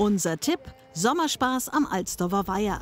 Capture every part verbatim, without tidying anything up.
Unser Tipp: Sommerspaß am Alsdorfer Weiher.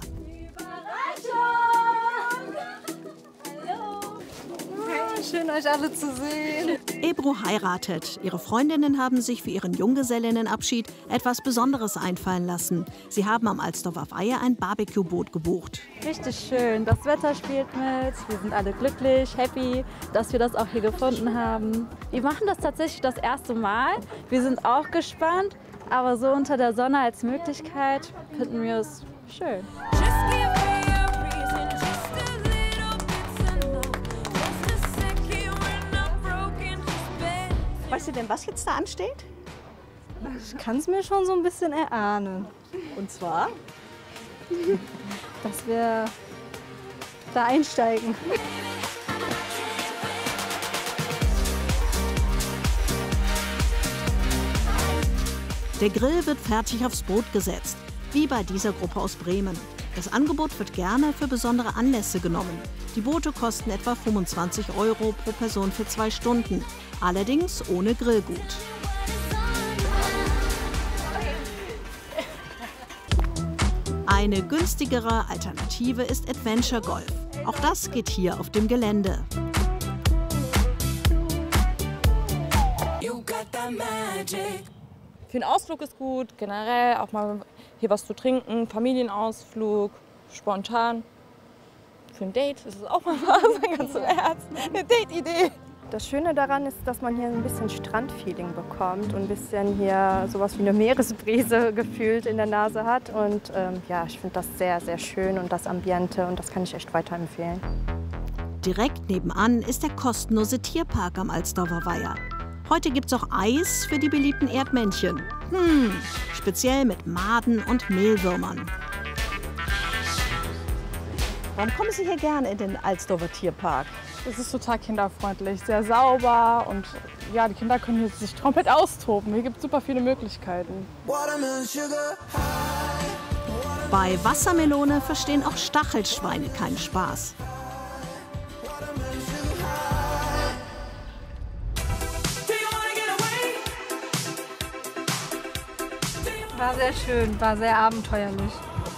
Schön, euch alle zu sehen. Ebru heiratet. Ihre Freundinnen haben sich für ihren Junggesellinnenabschied etwas Besonderes einfallen lassen. Sie haben am Alsdorfer Weiher ein Barbecue-Boot gebucht. Richtig schön. Das Wetter spielt mit. Wir sind alle glücklich, happy, dass wir das auch hier gefunden haben. Wir machen das tatsächlich das erste Mal. Wir sind auch gespannt. Aber so unter der Sonne als Möglichkeit finden wir es schön. Weißt du denn, was jetzt da ansteht? Ich kann es mir schon so ein bisschen erahnen. Und zwar? Dass wir da einsteigen. Der Grill wird fertig aufs Boot gesetzt, wie bei dieser Gruppe aus Bremen. Das Angebot wird gerne für besondere Anlässe genommen. Die Boote kosten etwa fünfundzwanzig Euro pro Person für zwei Stunden, allerdings ohne Grillgut. Eine günstigere Alternative ist Adventure Golf. Auch das geht hier auf dem Gelände. Für einen Ausflug ist gut, generell auch mal hier was zu trinken, Familienausflug, spontan. Für ein Date ist es auch mal was, ganz im Ernst, eine Date-Idee. Das Schöne daran ist, dass man hier ein bisschen Strandfeeling bekommt und ein bisschen hier sowas wie eine Meeresbrise gefühlt in der Nase hat. Und ähm, ja, ich finde das sehr, sehr schön und das Ambiente und das kann ich echt weiterempfehlen. Direkt nebenan ist der kostenlose Tierpark am Alsdorfer Weiher. Heute gibt's auch Eis für die beliebten Erdmännchen. Hm, speziell mit Maden und Mehlwürmern. Warum kommen Sie hier gerne in den Alsdorfer Tierpark? Es ist total kinderfreundlich, sehr sauber und ja, die Kinder können hier sich komplett austoben. Hier gibt es super viele Möglichkeiten. Bei Wassermelone verstehen auch Stachelschweine keinen Spaß. War sehr schön, war sehr abenteuerlich.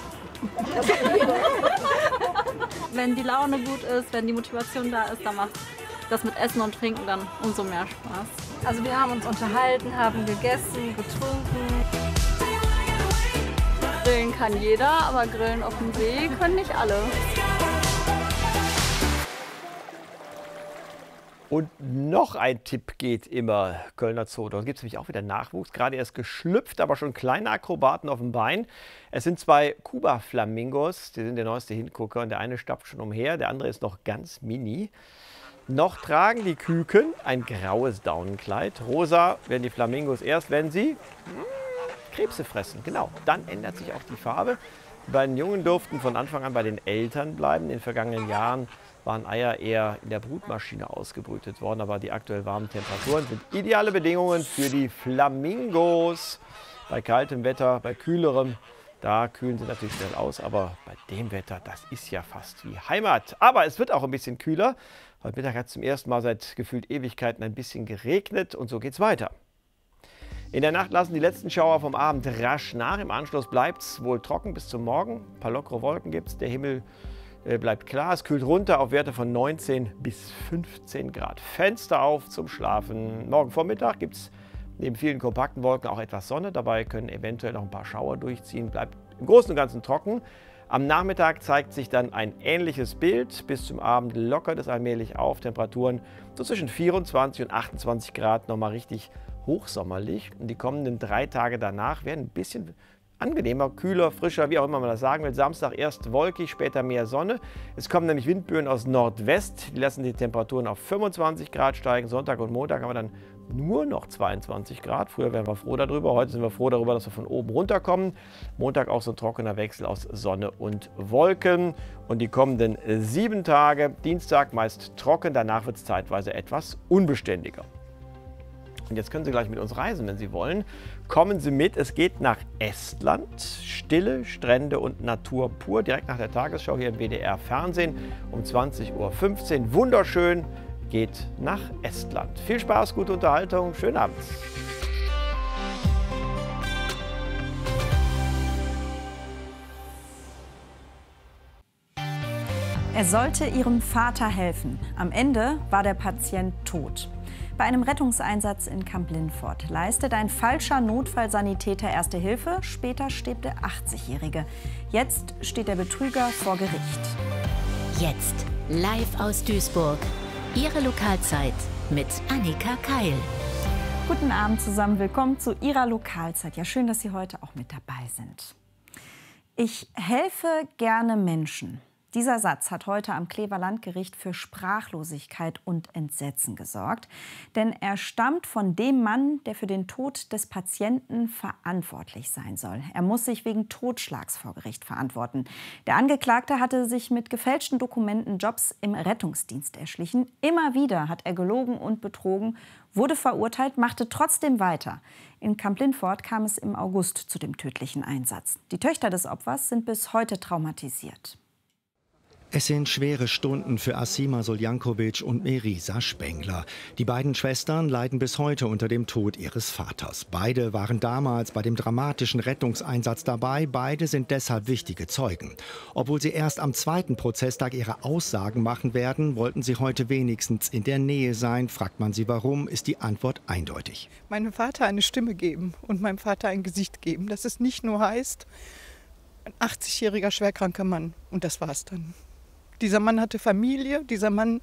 Wenn die Laune gut ist, wenn die Motivation da ist, dann macht das mit Essen und Trinken dann umso mehr Spaß. Also wir haben uns unterhalten, haben gegessen, getrunken. Grillen kann jeder, aber Grillen auf dem See können nicht alle. Und noch ein Tipp geht immer, Kölner Zoo. Dort gibt es nämlich auch wieder Nachwuchs, gerade erst geschlüpft, aber schon kleine Akrobaten auf dem Bein. Es sind zwei Kuba-Flamingos, die sind der neueste Hingucker und der eine stapft schon umher, der andere ist noch ganz mini. Noch tragen die Küken ein graues Daunenkleid. Rosa werden die Flamingos erst, wenn sie Krebse fressen. Genau, dann ändert sich auch die Farbe. Die beiden Jungen durften von Anfang an bei den Eltern bleiben. In den vergangenen Jahren waren Eier eher in der Brutmaschine ausgebrütet worden, aber die aktuell warmen Temperaturen sind ideale Bedingungen für die Flamingos. Bei kaltem Wetter, bei kühlerem, da kühlen sie natürlich schnell aus, aber bei dem Wetter, das ist ja fast wie Heimat. Aber es wird auch ein bisschen kühler. Heute Mittag hat es zum ersten Mal seit gefühlt Ewigkeiten ein bisschen geregnet und so geht's weiter. In der Nacht lassen die letzten Schauer vom Abend rasch nach. Im Anschluss bleibt es wohl trocken bis zum Morgen. Ein paar lockere Wolken gibt es. Der Himmel äh, bleibt klar. Es kühlt runter auf Werte von neunzehn bis fünfzehn Grad. Fenster auf zum Schlafen. Morgen Vormittag gibt es neben vielen kompakten Wolken auch etwas Sonne. Dabei können eventuell noch ein paar Schauer durchziehen. Bleibt im Großen und Ganzen trocken. Am Nachmittag zeigt sich dann ein ähnliches Bild. Bis zum Abend lockert es allmählich auf. Temperaturen so zwischen vierundzwanzig und achtundzwanzig Grad, nochmal richtig hochsommerlich. Und die kommenden drei Tage danach werden ein bisschen angenehmer, kühler, frischer, wie auch immer man das sagen will. Samstag erst wolkig, später mehr Sonne. Es kommen nämlich Windböen aus Nordwest. Die lassen die Temperaturen auf fünfundzwanzig Grad steigen. Sonntag und Montag haben wir dann nur noch zweiundzwanzig Grad. Früher wären wir froh darüber. Heute sind wir froh darüber, dass wir von oben runterkommen. Montag auch so ein trockener Wechsel aus Sonne und Wolken. Und die kommenden sieben Tage, Dienstag meist trocken, danach wird es zeitweise etwas unbeständiger. Und jetzt können Sie gleich mit uns reisen, wenn Sie wollen. Kommen Sie mit, es geht nach Estland. Stille, Strände und Natur pur. Direkt nach der Tagesschau hier im W D R Fernsehen um zwanzig Uhr fünfzehn. Wunderschön, geht nach Estland. Viel Spaß, gute Unterhaltung, schönen Abend. Er sollte ihrem Vater helfen. Am Ende war der Patient tot. Bei einem Rettungseinsatz in Kamp-Lintfort leistet ein falscher Notfallsanitäter Erste Hilfe. Später stirbt der achtzigjährige. Jetzt steht der Betrüger vor Gericht. Jetzt live aus Duisburg. Ihre Lokalzeit mit Annika Keil. Guten Abend zusammen, willkommen zu Ihrer Lokalzeit. Ja, schön, dass Sie heute auch mit dabei sind. Ich helfe gerne Menschen. Dieser Satz hat heute am Klever Landgericht für Sprachlosigkeit und Entsetzen gesorgt. Denn er stammt von dem Mann, der für den Tod des Patienten verantwortlich sein soll. Er muss sich wegen Totschlags vor Gericht verantworten. Der Angeklagte hatte sich mit gefälschten Dokumenten Jobs im Rettungsdienst erschlichen. Immer wieder hat er gelogen und betrogen, wurde verurteilt, machte trotzdem weiter. In Kamp-Lintfort kam es im August zu dem tödlichen Einsatz. Die Töchter des Opfers sind bis heute traumatisiert. Es sind schwere Stunden für Asima Soljankovic und Merisa Spengler. Die beiden Schwestern leiden bis heute unter dem Tod ihres Vaters. Beide waren damals bei dem dramatischen Rettungseinsatz dabei. Beide sind deshalb wichtige Zeugen. Obwohl sie erst am zweiten Prozesstag ihre Aussagen machen werden, wollten sie heute wenigstens in der Nähe sein. Fragt man sie warum, ist die Antwort eindeutig. Meinem Vater eine Stimme geben und meinem Vater ein Gesicht geben. Dass es nicht nur heißt, ein achtzigjähriger schwerkranker Mann. Und das war's dann. Dieser Mann hatte Familie, dieser Mann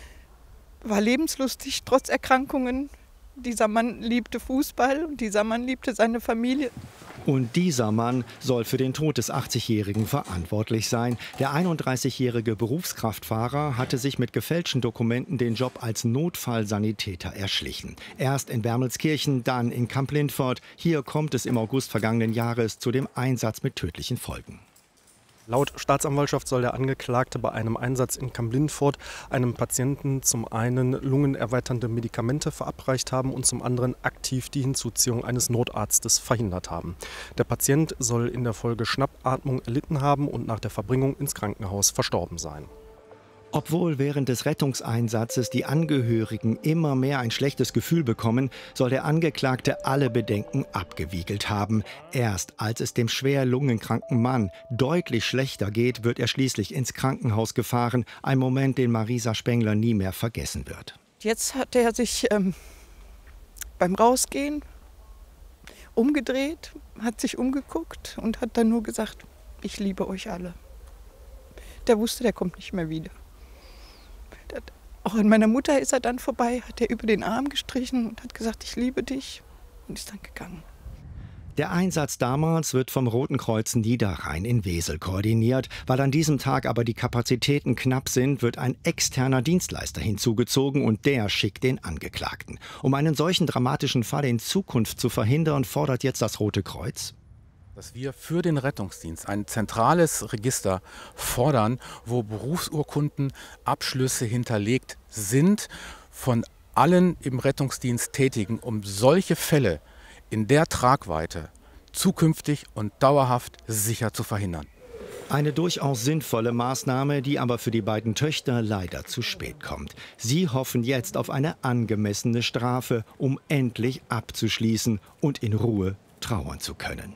war lebenslustig, trotz Erkrankungen. Dieser Mann liebte Fußball und dieser Mann liebte seine Familie. Und dieser Mann soll für den Tod des achtzigjährigen verantwortlich sein. Der einunddreißigjährige Berufskraftfahrer hatte sich mit gefälschten Dokumenten den Job als Notfallsanitäter erschlichen. Erst in Wermelskirchen, dann in Kamp-Lintfort. Hier kommt es im August vergangenen Jahres zu dem Einsatz mit tödlichen Folgen. Laut Staatsanwaltschaft soll der Angeklagte bei einem Einsatz in Kamp-Lintfort einem Patienten zum einen lungenerweiternde Medikamente verabreicht haben und zum anderen aktiv die Hinzuziehung eines Notarztes verhindert haben. Der Patient soll in der Folge Schnappatmung erlitten haben und nach der Verbringung ins Krankenhaus verstorben sein. Obwohl während des Rettungseinsatzes die Angehörigen immer mehr ein schlechtes Gefühl bekommen, soll der Angeklagte alle Bedenken abgewiegelt haben. Erst als es dem schwer lungenkranken Mann deutlich schlechter geht, wird er schließlich ins Krankenhaus gefahren. Ein Moment, den Merisa Spengler nie mehr vergessen wird. Jetzt hat er sich ähm, beim Rausgehen umgedreht, hat sich umgeguckt und hat dann nur gesagt, ich liebe euch alle. Der wusste, der kommt nicht mehr wieder. Auch an meiner Mutter ist er dann vorbei, hat er über den Arm gestrichen und hat gesagt, ich liebe dich, und ist dann gegangen. Der Einsatz damals wird vom Roten Kreuz Niederrhein in Wesel koordiniert. Weil an diesem Tag aber die Kapazitäten knapp sind, wird ein externer Dienstleister hinzugezogen und der schickt den Angeklagten. Um einen solchen dramatischen Fall in Zukunft zu verhindern, fordert jetzt das Rote Kreuz, dass wir für den Rettungsdienst ein zentrales Register fordern, wo Berufsurkunden, Abschlüsse hinterlegt sind von allen im Rettungsdienst Tätigen, um solche Fälle in der Tragweite zukünftig und dauerhaft sicher zu verhindern. Eine durchaus sinnvolle Maßnahme, die aber für die beiden Töchter leider zu spät kommt. Sie hoffen jetzt auf eine angemessene Strafe, um endlich abzuschließen und in Ruhe trauern zu können.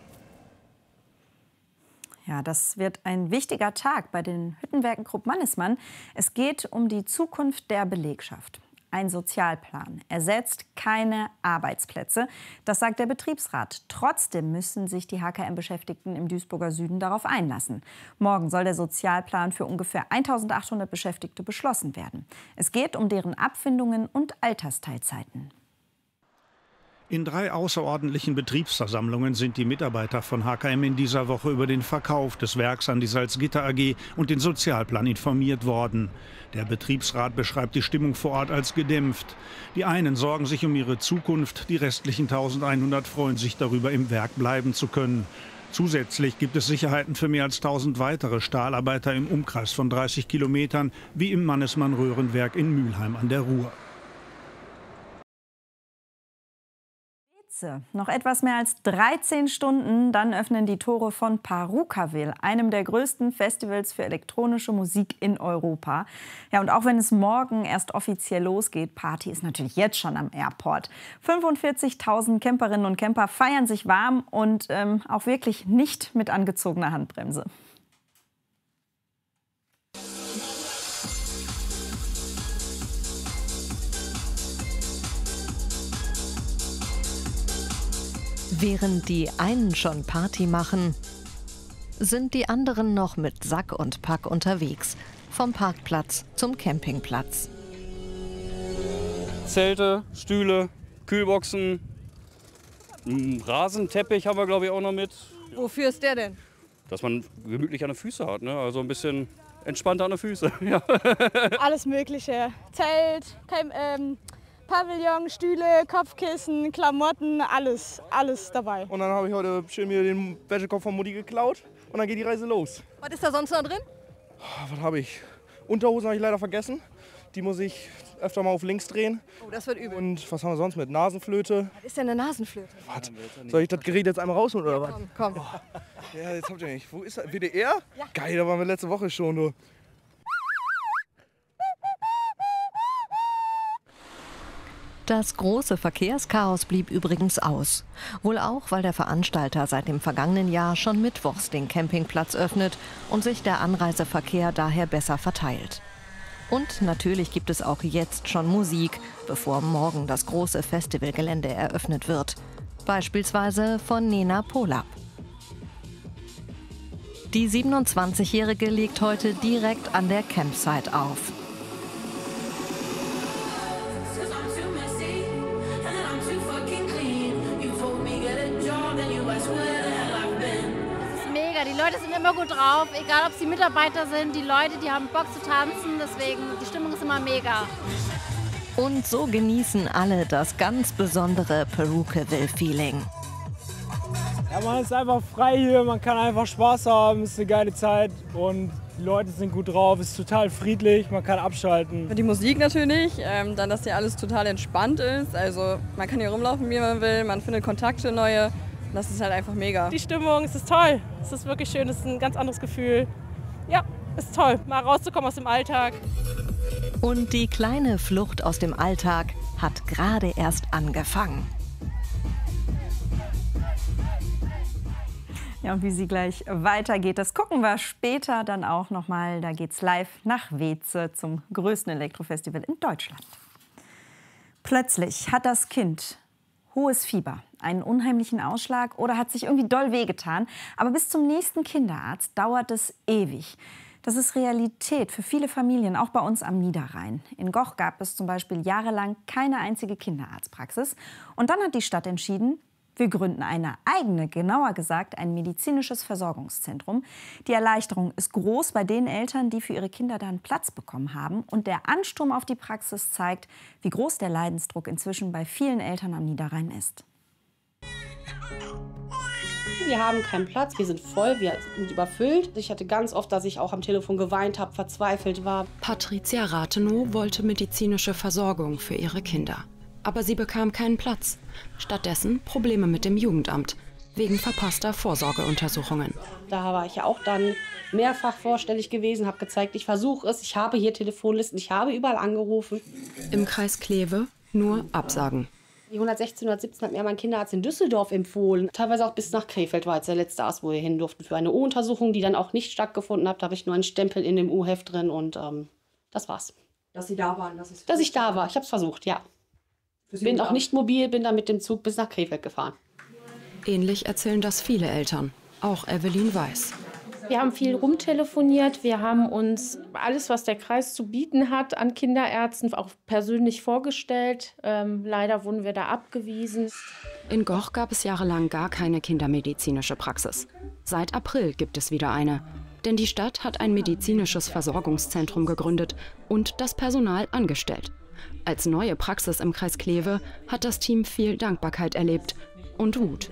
Ja, das wird ein wichtiger Tag bei den Hüttenwerken Krupp-Mannesmann. Es geht um die Zukunft der Belegschaft. Ein Sozialplan ersetzt keine Arbeitsplätze. Das sagt der Betriebsrat. Trotzdem müssen sich die H K M-Beschäftigten im Duisburger Süden darauf einlassen. Morgen soll der Sozialplan für ungefähr eintausendachthundert Beschäftigte beschlossen werden. Es geht um deren Abfindungen und Altersteilzeiten. In drei außerordentlichen Betriebsversammlungen sind die Mitarbeiter von H K M in dieser Woche über den Verkauf des Werks an die Salzgitter A G und den Sozialplan informiert worden. Der Betriebsrat beschreibt die Stimmung vor Ort als gedämpft. Die einen sorgen sich um ihre Zukunft, die restlichen eintausendeinhundert freuen sich darüber, im Werk bleiben zu können. Zusätzlich gibt es Sicherheiten für mehr als tausend weitere Stahlarbeiter im Umkreis von dreißig Kilometern, wie im Mannesmann-Röhrenwerk in Mülheim an der Ruhr. Noch etwas mehr als dreizehn Stunden, dann öffnen die Tore von Parukaville, einem der größten Festivals für elektronische Musik in Europa. Ja, und auch wenn es morgen erst offiziell losgeht, Party ist natürlich jetzt schon am Airport. fünfundvierzigtausend Camperinnen und Camper feiern sich warm und ähm, auch wirklich nicht mit angezogener Handbremse. Während die einen schon Party machen, sind die anderen noch mit Sack und Pack unterwegs. Vom Parkplatz zum Campingplatz. Zelte, Stühle, Kühlboxen, einen Rasenteppich haben wir, glaube ich, auch noch mit. Wofür ist der denn? Dass man gemütlich an den Füßen hat, ne? Also ein bisschen entspannter an den Füßen. Ja. Alles Mögliche. Zelt, Camp, ähm, Pavillon, Stühle, Kopfkissen, Klamotten, alles, alles dabei. Und dann habe ich heute schön mir den Wäschekorb von Mutti geklaut und dann geht die Reise los. Was ist da sonst noch drin? Was habe ich? Unterhosen habe ich leider vergessen. Die muss ich öfter mal auf links drehen. Oh, das wird übel. Und was haben wir sonst mit? Nasenflöte. Was ist denn eine Nasenflöte? Was? Soll ich das Gerät jetzt einmal rausholen oder was? Komm, komm. Oh. Ja, jetzt habt ihr nicht. Wo ist das? W D R? Ja. Geil, da waren wir letzte Woche schon. Du. Das große Verkehrschaos blieb übrigens aus. Wohl auch, weil der Veranstalter seit dem vergangenen Jahr schon mittwochs den Campingplatz öffnet und sich der Anreiseverkehr daher besser verteilt. Und natürlich gibt es auch jetzt schon Musik, bevor morgen das große Festivalgelände eröffnet wird. Beispielsweise von Nena Polab. Die siebenundzwanzigjährige legt heute direkt an der Campsite auf. Die Leute sind immer gut drauf, egal ob es die Mitarbeiter sind, die Leute, die haben Bock zu tanzen, deswegen die Stimmung ist immer mega. Und so genießen alle das ganz besondere Perukaville-Feeling. Ja, man ist einfach frei hier, man kann einfach Spaß haben, es ist eine geile Zeit und die Leute sind gut drauf, es ist total friedlich, man kann abschalten. Die Musik natürlich, ähm, dann, dass hier alles total entspannt ist, also man kann hier rumlaufen, wie man will, man findet Kontakte neue. Das ist halt einfach mega. Die Stimmung, es ist toll. Es ist wirklich schön, es ist ein ganz anderes Gefühl. Ja, es ist toll, mal rauszukommen aus dem Alltag. Und die kleine Flucht aus dem Alltag hat gerade erst angefangen. Ja, und wie sie gleich weitergeht, das gucken wir später dann auch noch mal. Da geht's live nach Weeze zum größten Elektrofestival in Deutschland. Plötzlich hat das Kind hohes Fieber, einen unheimlichen Ausschlag oder hat sich irgendwie doll wehgetan. Aber bis zum nächsten Kinderarzt dauert es ewig. Das ist Realität für viele Familien, auch bei uns am Niederrhein. In Goch gab es zum Beispiel jahrelang keine einzige Kinderarztpraxis. Und dann hat die Stadt entschieden, wir gründen eine eigene, genauer gesagt ein medizinisches Versorgungszentrum. Die Erleichterung ist groß bei den Eltern, die für ihre Kinder da einen Platz bekommen haben. Und der Ansturm auf die Praxis zeigt, wie groß der Leidensdruck inzwischen bei vielen Eltern am Niederrhein ist. Wir haben keinen Platz, wir sind voll, wir sind überfüllt. Ich hatte ganz oft, dass ich auch am Telefon geweint habe, verzweifelt war. Patricia Rathenow wollte medizinische Versorgung für ihre Kinder. Aber sie bekam keinen Platz. Stattdessen Probleme mit dem Jugendamt, wegen verpasster Vorsorgeuntersuchungen. Da war ich ja auch dann mehrfach vorstellig gewesen, habe gezeigt, ich versuche es, ich habe hier Telefonlisten, ich habe überall angerufen. Im Kreis Kleve nur Absagen. Die hundertsechzehn, hundertsiebzehn hat mir mein Kinderarzt in Düsseldorf empfohlen. Teilweise auch bis nach Krefeld war jetzt der letzte Arzt, wo wir hin durften für eine U-Untersuchung, die dann auch nicht stattgefunden hat. Da habe ich nur einen Stempel in dem U-Heft drin und ähm, das war's. Dass Sie da waren? Das ist Dass ich da war, ich habe es versucht, ja. Bin auch nicht mobil, bin dann mit dem Zug bis nach Krefeld gefahren. Ähnlich erzählen das viele Eltern, auch Evelyn Weiß. Wir haben viel rumtelefoniert, wir haben uns alles, was der Kreis zu bieten hat, an Kinderärzten auch persönlich vorgestellt. Ähm, leider wurden wir da abgewiesen. In Goch gab es jahrelang gar keine kindermedizinische Praxis. Seit April gibt es wieder eine. Denn die Stadt hat ein medizinisches Versorgungszentrum gegründet und das Personal angestellt. Als neue Praxis im Kreis Kleve hat das Team viel Dankbarkeit erlebt und Wut.